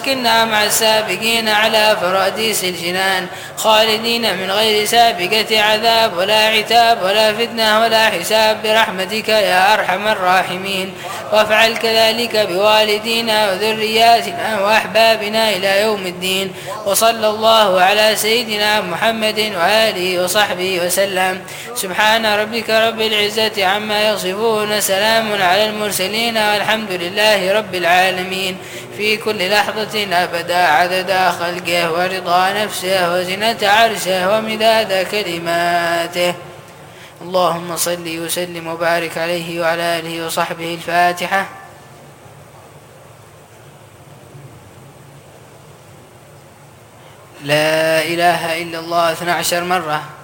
كنا مع السابقين على فراديس الجنان خالدين من غير سابقة عذاب ولا عتاب ولا فتنة ولا حساب برحمتك يا أرحم الراحمين. وافعل كذلك بوالدينا وذرياتنا وأحبابنا إلى يوم الدين. وصلى الله على سيدنا محمد وآله وصحبه وسلم. سبحان ربك رب العزة عما يصفون، سلام على المرسلين والحمد لله رب العالمين. في كل لحظة أبدا عدد خلقه ورضا نفسه وزنة عرشه ومداد كلماته. اللهم صل وسلم وبارك عليه وعلى آله وصحبه. الفاتحة. لا إله إلا الله 12 مرة.